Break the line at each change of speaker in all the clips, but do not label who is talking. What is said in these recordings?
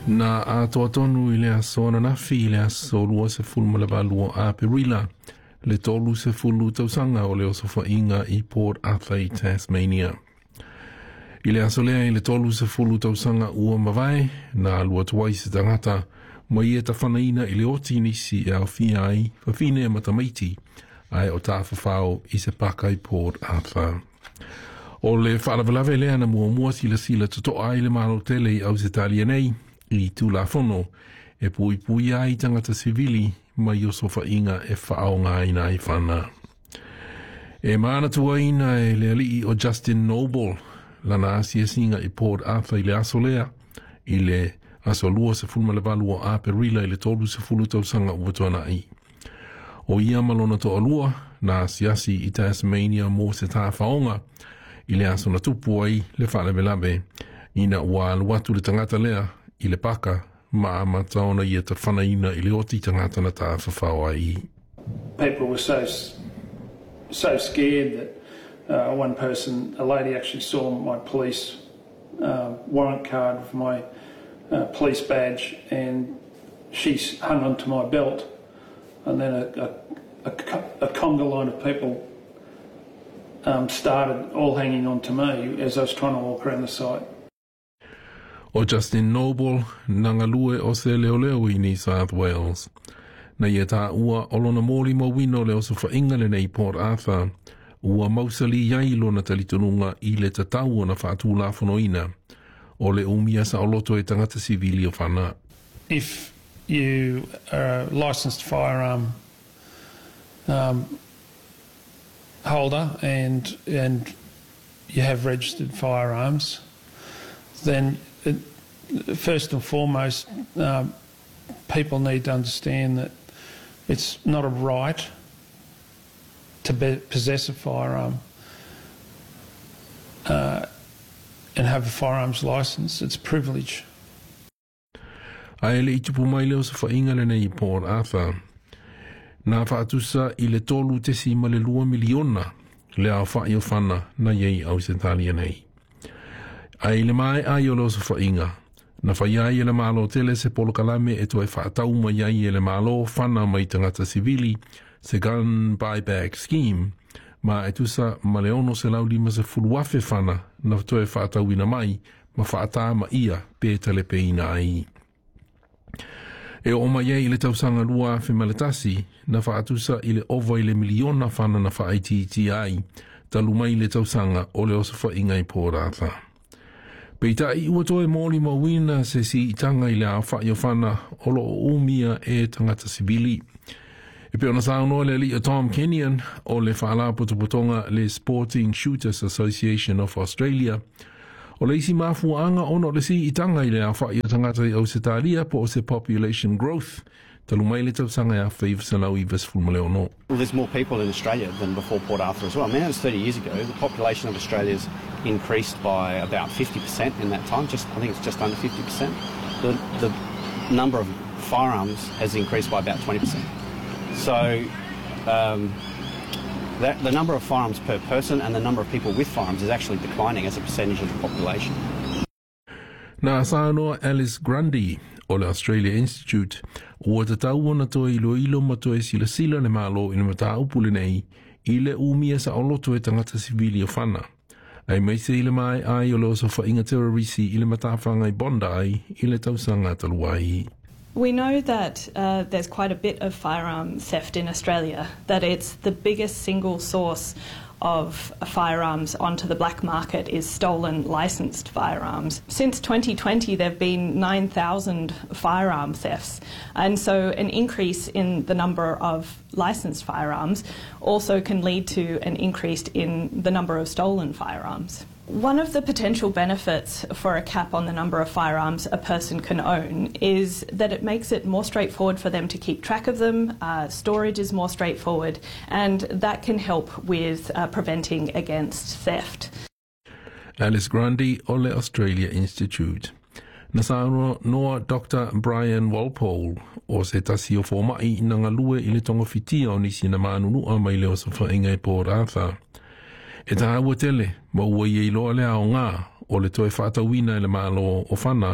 Na ato atonu I le aso na nafi I le aso lua se fulma le balua a Perila. Le tolu se fulu tausanga o le osofa inga I Port Arthur I Tasmania. I le aso lea I le tolu se fulu tausanga ua mawai na lua tuai se tangata mai e tawhanaina I le oti nisi e au fia ai whawhine e matamaiti ai o tāwhawhao I se paka I Port Arthur. O le whaalavelave lea na mua sila toto ai le malo tele I au se talia nei I tūlafono e pui ai tangata sivili mai o sofa inga e whaonga ina I whana. E maana tuaina e le alii o Justin Noble lana asia singa I Port Arthur I le aso lea I le aso lua se fulma le valu o Aperila I le tolu se fulu tausanga uatuana I. O ia malona to alua na siasi I Tasmania mo se tā whaonga I le aso na tupu ai le whaalavelave ina ua aluatu le tangata lea I le paka ma mataona I ta whanaina I le oti tangata na tā whawhao ai.
People were so scared that one person, a lady actually saw my police warrant card with my police badge and she hung onto my belt and then a conga line of people started all hanging on to me as I was trying to walk around the site.
O Justin Noble, nangalue o se leo I New South Wales. Na ia tā ua olona mōli mo wino leo so whainga le nei Port Arthur, ua mausali iai lona talitonunga I le tatau o na whaatu la whanoina, o le umia sa oloto e tangata sivili o whana.
If you are a licensed firearm holder and you have registered firearms, then first and foremost, people need to understand that it's not a right to possess a firearm and have a firearms licence. It's a privilege.
Ai le itupu mai leo sa whainga le nei Port Arthur. Nā whaatusa I le tolu tesi ma le 2 miliona le au whai o whana na iei au se talia nei. Ai le mai ai o leo sa whainga. Na whaiai e le malo tele se polo kalame e toi whaatau mai ai e le malo whana mai tangata sivili se gun buyback scheme ma e tusa ma le ono se lau lima se fuluafe whana na toi whaatau ina mai ma whaata ma ia pe tele pe ina ai. E o mai ai le tausanga lua fe maletasi na whaatusa I le ova I le miliona whana na whaaiti ai talu mai le tausanga o le osa whainga I Port Arthur. Peita I ua toe mōli mawina se si itanga I le a whai o whana olo o umia e tangata sibili. E pe ona saunoa le li a Tom Kenyon o le whaala putoputonga le Sporting Shooters Association of Australia. O le isi mafuanga ono le si itanga I le a whai o tangata I Ausitalia po o se population growth. Talu mai le tausanga a whaiv salau I Vesfulmale ono.
Well, there's more people in Australia than before Port Arthur as well. I mean, that was 30 years ago. The population of Australia's increased by about 50% in that time. I think it's just under 50%. The number of firearms has increased by about 20%. So the number of firearms per person and the number of people with firearms is actually declining as a percentage of the population.
Nā sānoa Alice Grundy o le Australia Institute ua tatau ona toa ilo ma toa sila le malo ina mata upule nei I le umia sa oloto e tangata sivili o whana. Ai mai se ile mai ai o leo sa whainga terrorisi I le matawhanga I Bondi I le tausanga taluai.
We know that there's quite a bit of firearm theft in Australia, that it's the biggest single source of firearms onto the black market is stolen licensed firearms. Since 2020, there have been 9,000 firearm thefts, and so an increase in the number of licensed firearms also can lead to an increase in the number of stolen firearms. One of the potential benefits for a cap on the number of firearms a person can own is that it makes it more straightforward for them to keep track of them, storage is more straightforward, and that can help with preventing against theft.
Alice Grundy o le Australia Institute. Nasano noa Dr. Brian Walpole o se tasi o fōmai I nangalue I le tonga fitia o nisi na maanunua mai leo sa whainga I Port Arthur. E tā ua tele, ma ua I loa le ao ngā, o le toe whaatawina le malo o whana,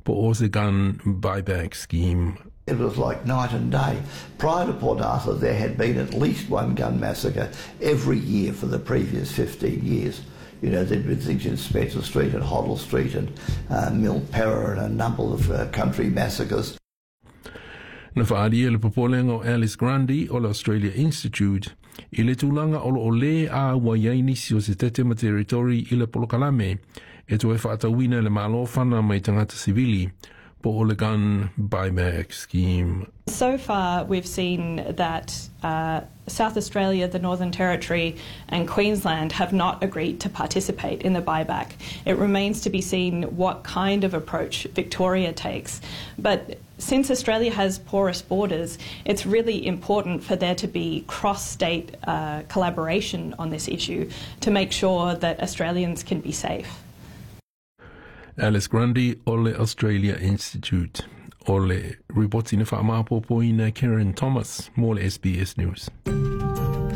po o se gun buyback scheme.
It was like night and day. Prior to Port Arthur, there had been at least one gun massacre every year for the previous 15 years. You know, there'd been things in Spencer Street and Hoddle Street and Milperra and a number of country massacres.
Na whaaria le popolenga o Alice Grundy o le Australia Institute i le tūlanga o le a waiaini si o se Tetema Territory i le Polokalame e to e whaatawina le malo whana mai tangata sivili po o le gun buyback scheme.
So far we've seen that South Australia, the Northern Territory and Queensland have not agreed to participate in the buyback. It remains to be seen what kind of approach Victoria takes. But since Australia has porous borders, it's really important for there to be cross-state collaboration on this issue to make sure that Australians can be safe.
Alice Grundy o le Australia Institute. O le reporti na whaamapopo ina Karen Thomas, mo le SBS News.